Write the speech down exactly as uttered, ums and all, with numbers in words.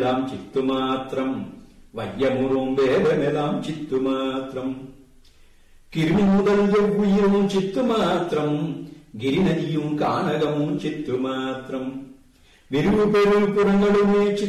சித்து மாத்திரம் வையமுறும் வேதமெல்லாம் சித்து மாத்திரம் கிருமி முதல் எவ்வுயிரும் சித்து மாத்திரம் கிரிநதியும் கானகமும் சித்து மாத்திரம் விரிவு பெரு புறங்களுமே